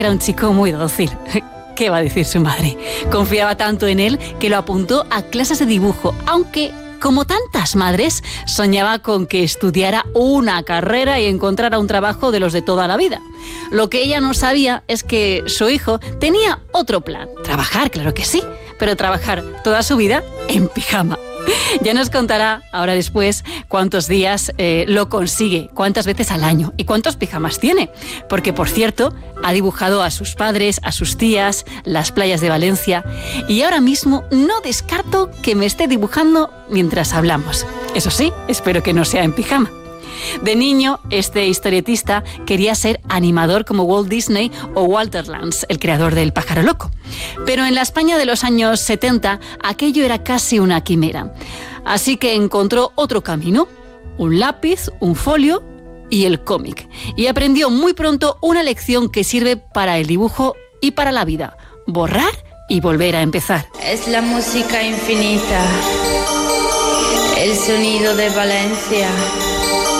Era un chico muy dócil. ¿Qué va a decir su madre? Confiaba tanto en él que lo apuntó a clases de dibujo, aunque, como tantas madres, soñaba con que estudiara una carrera y encontrara un trabajo de los de toda la vida. Lo que ella no sabía es que su hijo tenía otro plan. Trabajar, claro que sí, pero trabajar toda su vida en pijama. Ya nos contará, ahora después, cuántos días lo consigue, cuántas veces al año y cuántos pijamas tiene. Porque, por cierto, ha dibujado a sus padres, a sus tías, las playas de Valencia. Y ahora mismo no descarto que me esté dibujando mientras hablamos. Eso sí, espero que no sea en pijama. De niño, este historietista quería ser animador como Walt Disney o Walter Lantz, el creador del Pájaro Loco. Pero en la España de los años 70, aquello era casi una quimera. Así que encontró otro camino, un lápiz, un folio y el cómic. Y aprendió muy pronto una lección que sirve para el dibujo y para la vida: borrar y volver a empezar. Es la música infinita, el sonido de Valencia.